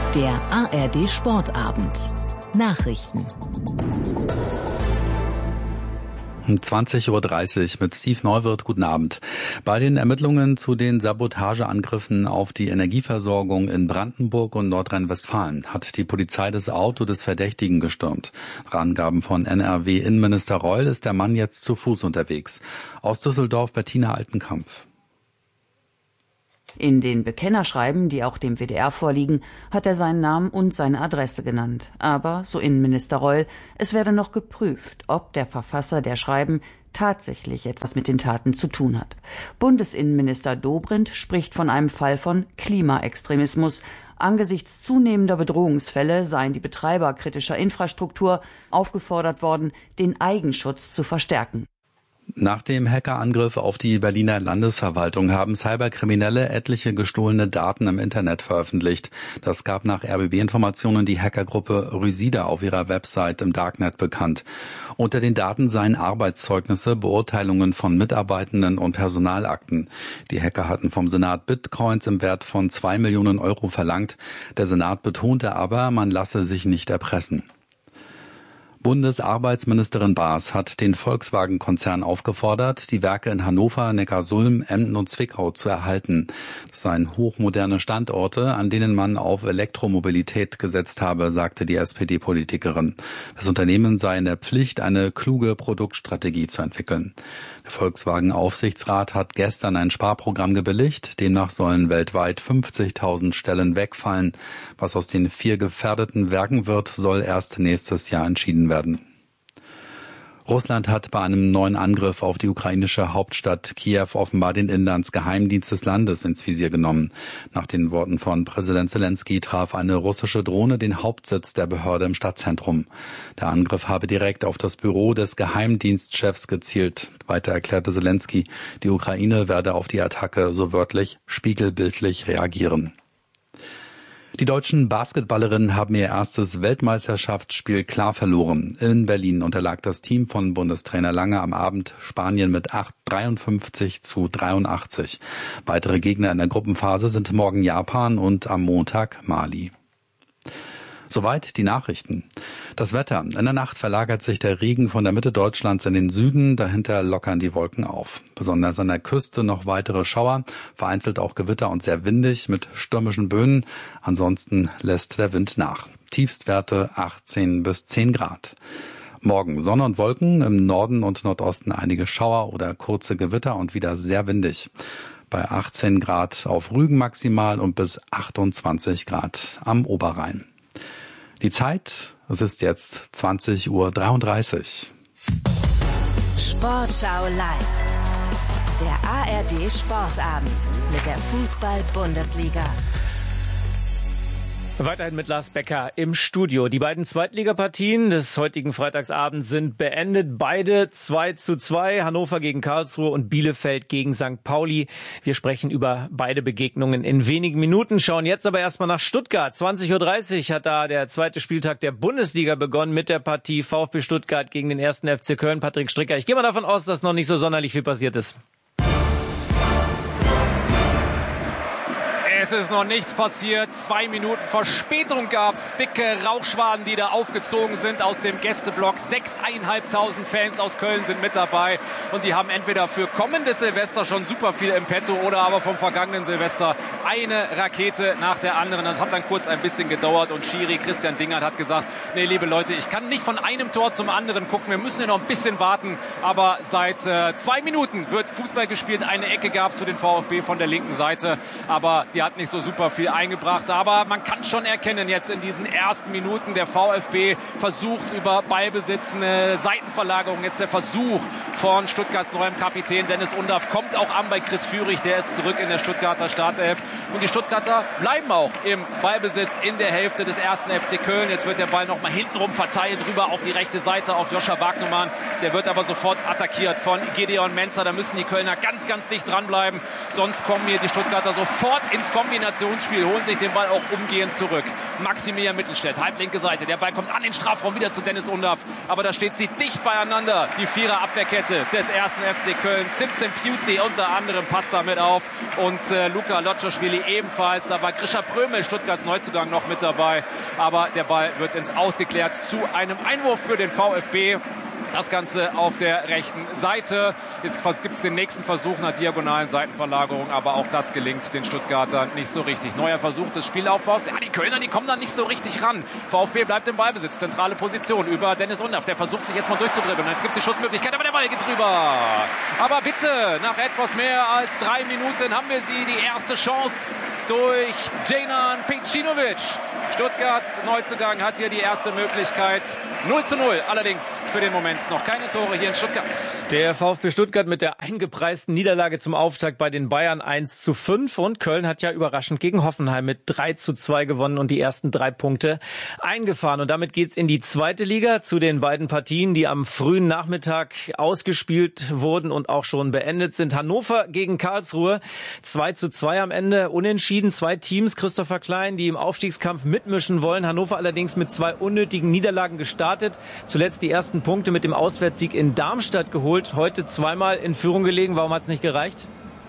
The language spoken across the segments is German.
Der ARD Sportabend. Nachrichten. Um 20:30 Uhr mit Steve Neuwirth. Guten Abend. Bei den Ermittlungen zu den Sabotageangriffen auf die Energieversorgung in Brandenburg und Nordrhein-Westfalen hat die Polizei das Auto des Verdächtigen gestürmt. Nach Angaben von NRW-Innenminister Reul ist der Mann jetzt zu Fuß unterwegs. Aus Düsseldorf Bettina Altenkampf. In den Bekennerschreiben, die auch dem WDR vorliegen, hat er seinen Namen und seine Adresse genannt. Aber, so Innenminister Reul, es werde noch geprüft, ob der Verfasser der Schreiben tatsächlich etwas mit den Taten zu tun hat. Bundesinnenminister Dobrindt spricht von einem Fall von Klimaextremismus. Angesichts zunehmender Bedrohungsfälle seien die Betreiber kritischer Infrastruktur aufgefordert worden, den Eigenschutz zu verstärken. Nach dem Hackerangriff auf die Berliner Landesverwaltung haben Cyberkriminelle etliche gestohlene Daten im Internet veröffentlicht. Das gab nach RBB-Informationen die Hackergruppe Rysida auf ihrer Website im Darknet bekannt. Unter den Daten seien Arbeitszeugnisse, Beurteilungen von Mitarbeitenden und Personalakten. Die Hacker hatten vom Senat Bitcoins im Wert von 2 Millionen Euro verlangt. Der Senat betonte aber, man lasse sich nicht erpressen. Bundesarbeitsministerin Baas hat den Volkswagen-Konzern aufgefordert, die Werke in Hannover, Neckarsulm, Emden und Zwickau zu erhalten. Das seien hochmoderne Standorte, an denen man auf Elektromobilität gesetzt habe, sagte die SPD-Politikerin. Das Unternehmen sei in der Pflicht, eine kluge Produktstrategie zu entwickeln. Der Volkswagen-Aufsichtsrat hat gestern ein Sparprogramm gebilligt. Demnach sollen weltweit 50.000 Stellen wegfallen. Was aus den 4 gefährdeten Werken wird, soll erst nächstes Jahr entschieden werden. Russland hat bei einem neuen Angriff auf die ukrainische Hauptstadt Kiew offenbar den Inlandsgeheimdienst des Landes ins Visier genommen. Nach den Worten von Präsident Zelensky traf eine russische Drohne den Hauptsitz der Behörde im Stadtzentrum. Der Angriff habe direkt auf das Büro des Geheimdienstchefs gezielt. Weiter erklärte Zelensky, die Ukraine werde auf die Attacke so wörtlich spiegelbildlich reagieren. Die deutschen Basketballerinnen haben ihr erstes Weltmeisterschaftsspiel klar verloren. In Berlin unterlag das Team von Bundestrainer Lange am Abend Spanien mit 53:83. Weitere Gegner in der Gruppenphase sind morgen Japan und am Montag Mali. Soweit die Nachrichten. Das Wetter. In der Nacht verlagert sich der Regen von der Mitte Deutschlands in den Süden. Dahinter lockern die Wolken auf. Besonders an der Küste noch weitere Schauer, vereinzelt auch Gewitter und sehr windig mit stürmischen Böen. Ansonsten lässt der Wind nach. Tiefstwerte 18 bis 10 Grad. Morgen Sonne und Wolken, im Norden und Nordosten einige Schauer oder kurze Gewitter und wieder sehr windig. Bei 18 Grad auf Rügen maximal und bis 28 Grad am Oberrhein. Die Zeit, es ist jetzt 20:33 Uhr. Sportschau live. Der ARD Sportabend mit der Fußball-Bundesliga. Weiterhin mit Lars Becker im Studio. Die beiden Zweitligapartien des heutigen Freitagsabends sind beendet. Beide 2:2. Hannover gegen Karlsruhe und Bielefeld gegen St. Pauli. Wir sprechen über beide Begegnungen in wenigen Minuten. Schauen jetzt aber erstmal nach Stuttgart. 20:30 Uhr hat da der zweite Spieltag der Bundesliga begonnen mit der Partie VfB Stuttgart gegen den 1. FC Köln. Patrick Stricker, ich gehe mal davon aus, dass noch nicht so sonderlich viel passiert ist. Es ist noch nichts passiert. 2 Minuten Verspätung gab's. Dicke Rauchschwaden, die da aufgezogen sind aus dem Gästeblock. 6.500 Fans aus Köln sind mit dabei. Und die haben entweder für kommendes Silvester schon super viel im Petto oder aber vom vergangenen Silvester eine Rakete nach der anderen. Das hat dann kurz ein bisschen gedauert und Schiri Christian Dingert hat gesagt, nee, liebe Leute, ich kann nicht von einem Tor zum anderen gucken. Wir müssen ja noch ein bisschen warten. Aber seit 2 Minuten wird Fußball gespielt. Eine Ecke gab's für den VfB von der linken Seite. Aber die hat nicht so super viel eingebracht, aber man kann schon erkennen jetzt in diesen ersten Minuten, der VfB versucht über Ballbesitz eine Seitenverlagerung, jetzt der Versuch von Stuttgarts neuem Kapitän Dennis Undaff kommt auch an bei Chris Führig, der ist zurück in der Stuttgarter Startelf und die Stuttgarter bleiben auch im Ballbesitz in der Hälfte des 1. FC Köln. Jetzt wird der Ball nochmal hintenrum verteilt, rüber auf die rechte Seite auf Joscha Wagnumann, der wird aber sofort attackiert von Gideon Menzer, da müssen die Kölner ganz, ganz dicht dranbleiben, sonst kommen hier die Stuttgarter sofort ins Kombinationsspiel, holen sich den Ball auch umgehend zurück. Maximilian Mittelstädt, halblinke Seite, der Ball kommt an den Strafraum wieder zu Dennis Undaff, aber da steht sie dicht beieinander, die Vierer-Abwehrkette Kette des ersten FC Köln. Simpson Pusey unter anderem passt da mit auf und Luka Lotschowili ebenfalls. Da war Grisha Prömel, Stuttgarts Neuzugang, noch mit dabei. Aber der Ball wird ins Ausgeklärt zu einem Einwurf für den VfB. Das Ganze auf der rechten Seite. Jetzt gibt es den nächsten Versuch einer diagonalen Seitenverlagerung, aber auch das gelingt den Stuttgartern nicht so richtig. Neuer Versuch des Spielaufbaus. Ja, die Kölner, die kommen da nicht so richtig ran. VfB bleibt im Ballbesitz. Zentrale Position über Dennis Undaff. Der versucht sich jetzt mal durchzudribbeln. Und jetzt gibt es die Schussmöglichkeit, aber der Ball geht drüber. Aber bitte, nach etwas mehr als 3 Minuten haben wir die erste Chance durch Dejnan Pejcinovic. Stuttgarts Neuzugang hat hier die erste Möglichkeit. 0:0 allerdings für den Moment noch keine Tore hier in Stuttgart. Der VfB Stuttgart mit der eingepreisten Niederlage zum Auftakt bei den Bayern 1:5 und Köln hat ja überraschend gegen Hoffenheim mit 3:2 gewonnen und die ersten 3 Punkte eingefahren. Und damit geht's in die zweite Liga zu den beiden Partien, die am frühen Nachmittag ausgespielt wurden und auch schon beendet sind. Hannover gegen Karlsruhe 2:2 am Ende, unentschieden. 2 Teams, Christopher Klein, die im Aufstiegskampf mitmischen wollen. Hannover allerdings mit 2 unnötigen Niederlagen gestartet. Zuletzt die ersten Punkte mit dem Auswärtssieg in Darmstadt geholt. Heute zweimal in Führung gelegen. Warum hat es nicht gereicht?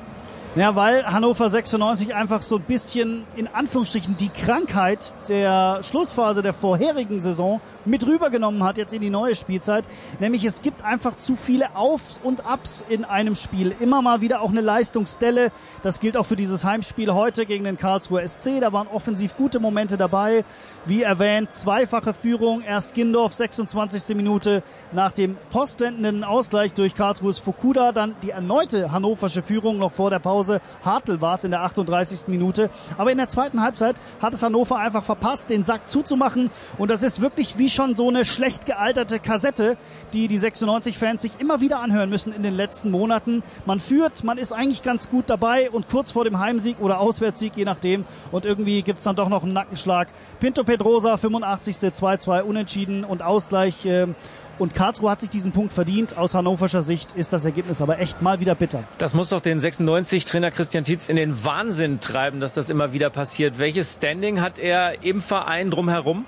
Ja, weil Hannover 96 einfach so ein bisschen, in Anführungsstrichen, die Krankheit der Schlussphase der vorherigen Saison mit rübergenommen hat jetzt in die neue Spielzeit. Nämlich es gibt einfach zu viele Aufs und Abs in einem Spiel. Immer mal wieder auch eine Leistungsdelle. Das gilt auch für dieses Heimspiel heute gegen den Karlsruher SC. Da waren offensiv gute Momente dabei. Wie erwähnt, zweifache Führung. Erst Gindorf, 26. Minute nach dem postwendenden Ausgleich durch Karlsruhes Fukuda. Dann die erneute hannoversche Führung noch vor der Pause. Hartl war es in der 38. Minute. Aber in der zweiten Halbzeit hat es Hannover einfach verpasst, den Sack zuzumachen. Und das ist wirklich wie schon so eine schlecht gealterte Kassette, die 96-Fans sich immer wieder anhören müssen in den letzten Monaten. Man führt, man ist eigentlich ganz gut dabei und kurz vor dem Heimsieg oder Auswärtssieg, je nachdem. Und irgendwie gibt's dann doch noch einen Nackenschlag. Pinto Pedrosa, 85. 2:2 unentschieden und Ausgleich. Und Karlsruhe hat sich diesen Punkt verdient. Aus hannoverscher Sicht ist das Ergebnis aber echt mal wieder bitter. Das muss doch den 96-Trainer Christian Tietz in den Wahnsinn treiben, dass das immer wieder passiert. Welches Standing hat er im Verein drumherum?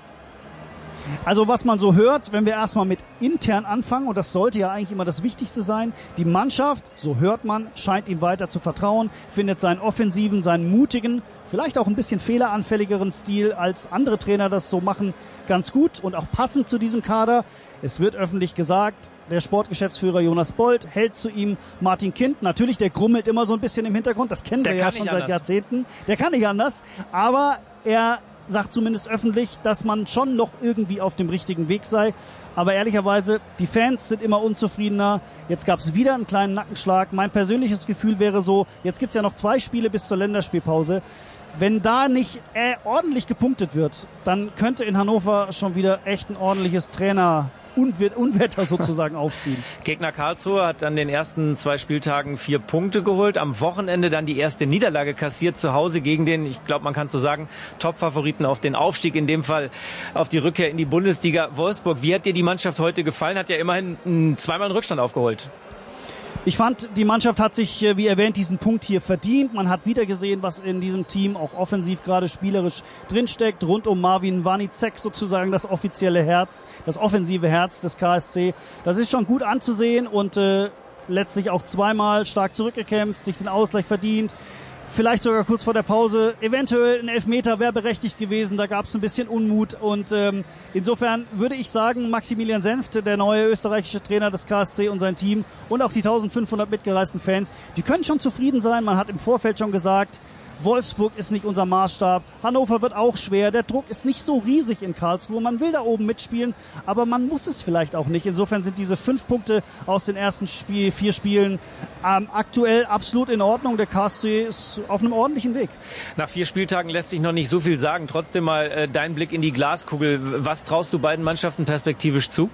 Also was man so hört, wenn wir erstmal mit intern anfangen, und das sollte ja eigentlich immer das Wichtigste sein, die Mannschaft, so hört man, scheint ihm weiter zu vertrauen, findet seinen offensiven, seinen mutigen, vielleicht auch ein bisschen fehleranfälligeren Stil, als andere Trainer das so machen, ganz gut und auch passend zu diesem Kader. Es wird öffentlich gesagt, der Sportgeschäftsführer Jonas Bold hält zu ihm Martin Kind. Natürlich, der grummelt immer so ein bisschen im Hintergrund, das kennen wir ja schon seit Jahrzehnten. Der kann nicht anders, aber er sagt zumindest öffentlich, dass man schon noch irgendwie auf dem richtigen Weg sei. Aber ehrlicherweise, die Fans sind immer unzufriedener. Jetzt gab es wieder einen kleinen Nackenschlag. Mein persönliches Gefühl wäre so, jetzt gibt's ja noch 2 Spiele bis zur Länderspielpause. Wenn da nicht ordentlich gepunktet wird, dann könnte in Hannover schon wieder echt ein ordentliches Unwetter sozusagen aufziehen. Gegner Karlsruhe hat an den ersten 2 Spieltagen 4 Punkte geholt. Am Wochenende dann die erste Niederlage kassiert zu Hause gegen den, ich glaube, man kann so sagen, Top-Favoriten auf den Aufstieg, in dem Fall auf die Rückkehr in die Bundesliga Wolfsburg. Wie hat dir die Mannschaft heute gefallen? Hat ja immerhin zweimal einen Rückstand aufgeholt. Ich fand, die Mannschaft hat sich, wie erwähnt, diesen Punkt hier verdient. Man hat wieder gesehen, was in diesem Team auch offensiv gerade spielerisch drinsteckt. Rund um Marvin Wanicek sozusagen das offizielle Herz, das offensive Herz des KSC. Das ist schon gut anzusehen und letztlich auch zweimal stark zurückgekämpft, sich den Ausgleich verdient. Vielleicht sogar kurz vor der Pause, eventuell ein Elfmeter wäre berechtigt gewesen, da gab es ein bisschen Unmut und insofern würde ich sagen, Maximilian Senft, der neue österreichische Trainer des KSC und sein Team und auch die 1500 mitgereisten Fans, die können schon zufrieden sein. Man hat im Vorfeld schon gesagt, Wolfsburg ist nicht unser Maßstab. Hannover wird auch schwer. Der Druck ist nicht so riesig in Karlsruhe. Man will da oben mitspielen, aber man muss es vielleicht auch nicht. Insofern sind diese 5 Punkte aus den ersten 4 Spielen aktuell absolut in Ordnung. Der KSC ist auf einem ordentlichen Weg. Nach 4 Spieltagen lässt sich noch nicht so viel sagen. Trotzdem mal dein Blick in die Glaskugel. Was traust du beiden Mannschaften perspektivisch zu?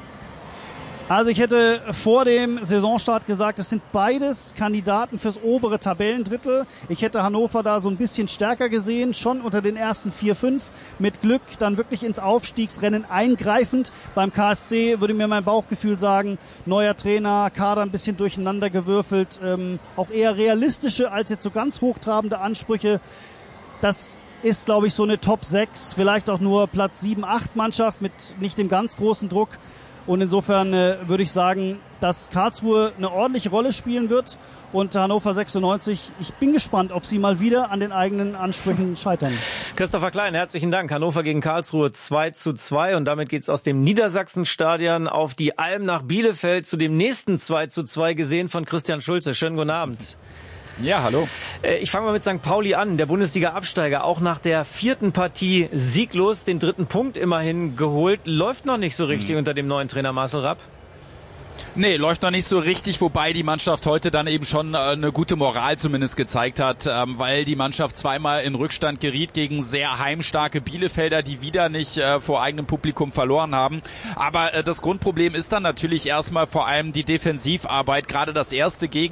Also ich hätte vor dem Saisonstart gesagt, es sind beides Kandidaten fürs obere Tabellendrittel. Ich hätte Hannover da so ein bisschen stärker gesehen, schon unter den ersten 4, 5. Mit Glück dann wirklich ins Aufstiegsrennen eingreifend. Beim KSC würde mir mein Bauchgefühl sagen, neuer Trainer, Kader ein bisschen durcheinander gewürfelt. Auch eher realistische als jetzt so ganz hochtrabende Ansprüche. Das ist, glaube ich, so eine Top 6, vielleicht auch nur Platz 7, 8 Mannschaft mit nicht dem ganz großen Druck. Und insofern würde ich sagen, dass Karlsruhe eine ordentliche Rolle spielen wird. Und Hannover 96, ich bin gespannt, ob sie mal wieder an den eigenen Ansprüchen scheitern. Christopher Klein, herzlichen Dank. Hannover gegen Karlsruhe 2:2. Und damit geht's aus dem Niedersachsenstadion auf die Alm nach Bielefeld zu dem nächsten 2:2 gesehen von Christian Schulze. Schönen guten Abend. Ja, hallo. Ich fange mal mit St. Pauli an. Der Bundesliga-Absteiger, auch nach der 4. Partie sieglos, den 3. Punkt immerhin geholt. Läuft noch nicht so richtig unter dem neuen Trainer Marcel Rapp. Nee, läuft noch nicht so richtig, wobei die Mannschaft heute dann eben schon eine gute Moral zumindest gezeigt hat, weil die Mannschaft zweimal in Rückstand geriet gegen sehr heimstarke Bielefelder, die wieder nicht vor eigenem Publikum verloren haben. Aber das Grundproblem ist dann natürlich erstmal vor allem die Defensivarbeit, gerade das erste